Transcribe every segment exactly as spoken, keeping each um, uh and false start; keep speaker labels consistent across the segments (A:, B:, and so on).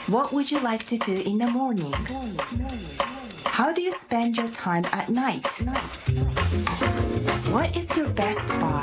A: What would you like to do in the morning? How do you spend your time at night? What is your best buy?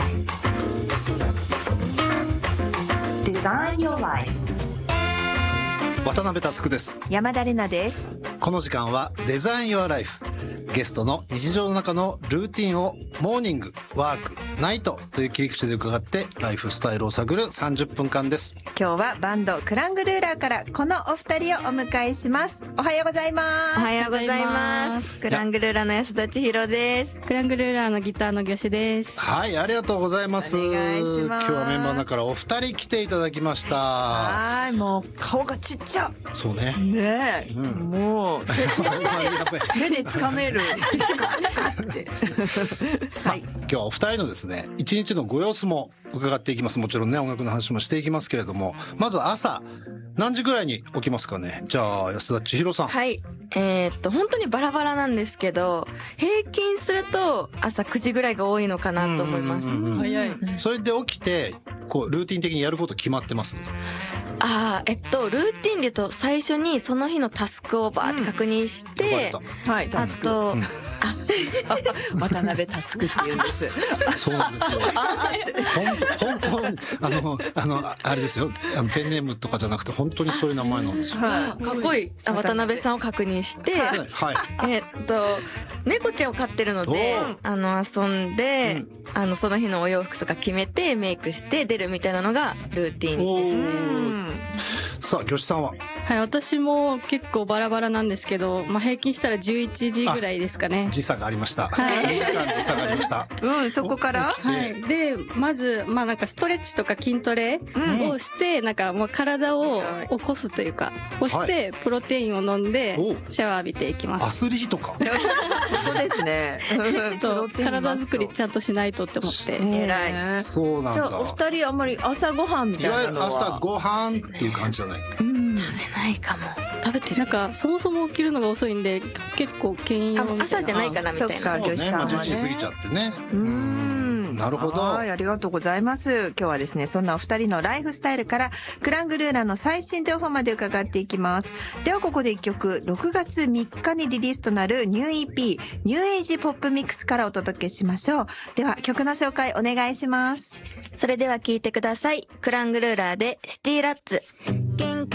A: Design your life.
B: 渡辺佑です。
C: 山田玲奈です。
B: この時間はデザイン Your Life。ゲストの日常の中のルーティンをモーニング、ワーク、ナイトという切り口で伺ってライフスタイルを探るさんじゅっぷんかんです。
C: 今日はバンドクラングルーラーからこのお二人をお迎えします。おはようございます。
D: おはようございます。クラングルーラーの安田千尋です。
E: クラングルーラーのギターの魚種です。
B: はい、ありがとうございます。
C: お願いします。
B: 今日はメンバーの中からお二人来ていただきました。
C: はい、もう顔がちっちゃ。
B: そうね。
C: ねえ、うん、もう手で掴める。
B: はい、今日はお二人のですね一日のご様子も伺っていきます。もちろんね音楽の話もしていきますけれども、まずは朝何時ぐらいに起きますかね。じゃあ安田千尋さん。
D: はい、えー、っと本当にバラバラなんですけど、平均すると朝くじぐらいが多いのかなと思います。
E: 早い。
B: それで起きてこうルーティン的にやること決まってます？
D: あーえっとルーティンで言うと最初にその日のタスクをバーって確認して、
C: うん、はい、タスク。
D: あと、うん、あ
C: 渡辺タスクって言うんです。
B: そうなんですよ。本当本当あのあのあれですよ。あのペンネームとかじゃなくて本当にそういう名前なんですよ。
D: かっこいい。あ、渡辺さんを確認して、はい、えっと猫ちゃんを飼ってるので、あの遊んで、うん、あのその日のお洋服とか決めてメイクして出るみたいなのがルーティンですね。
B: さあ魚種さんは？
E: はい、私も結構バラバラなんですけど、まあ、平均したらじゅういちじぐらいですかね。
B: 時差がありました。
E: はい、
B: にじかん時差がありました。
C: うん、そこから
E: はい。で、まず、まあなんかストレッチとか筋トレをして、うん、なんかもう体を起こすというか、をして、プロテインを飲んで、シャワー浴びていきます。
B: アスリートか。
C: 本当ですね。
E: ちょっと体作りちゃんとしないとって思って。
C: 偉い。
B: そうなんだ。
C: じゃあお二人あんまり朝ごはんみたいなのは。
B: いわゆる朝ごはんっていう感じじゃない。
D: うん、食べないかも。食べてる。
E: なんかそもそも起きるのが遅いんで結構兼用みたいな。
D: 朝じゃないかなみたいな。
C: そっか、魚種さんはね。
B: じゅうじ過ぎちゃってね。
C: うん。
B: なるほど。
C: はい、ありがとうございます。今日はですね、そんなお二人のライフスタイルからクラングルーラーの最新情報まで伺っていきます。ではここで一曲、ろくがつみっかにリリースとなるニュー イーピー、ニューエイジポップミックスからお届けしましょう。では曲の紹介お願いします。
D: それでは聴いてください。クラングルーラーでシティラッツ。